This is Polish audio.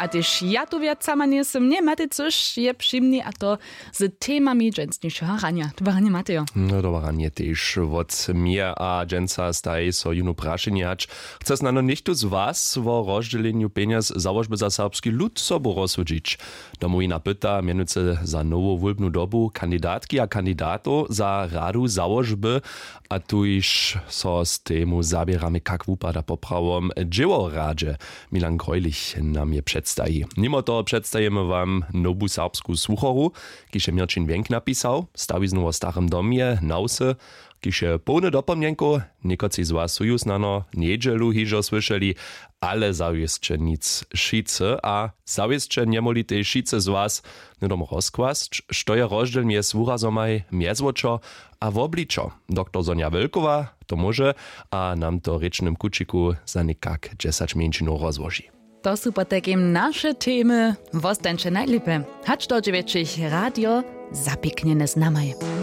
a też ja tu wiec sama nie jestem, nie macie coś je przyjemnie, a to z temami dżęsniejszego rania. To ranie macie jo. No to ranie też od mnie a dżęsa staje so junu praszenie hać. Chcesz na no nicht z was o rozdzieleniu pieniądz założby za serbski lud sobu rozsudzić. Domowina pyta, mianowicie za nową wólbną dobu kandydatki a kandydatów za radu założby, a tu iż so z temu zabieramy jak wupada poprawom dziełoradzie. Milan Greulich nam je przedstawi. Mimo to przedstajemy wam nowu serbsku słuchoru, kiż Mirčin Wenk napisał, stawi znowu o starym domie, nausy, kiż pełne dopomnienko, niekoci z was już na niedzielu hižo słyszeli, ale zawieszcze nic šice, a zawieszcze niemoli tej šice z was nedom rozkłasć, što je rozdziel mies wurazomaj miezwoczo a w obliczo. Doktor Sonja Wölkowa to może, a nam to rečnym kučiku za nekak 10 minut rozłoži. To są potem nasze temy. Wostańcze najlepiej. Hacz do dziewięciach radio zapiekniene znamaj.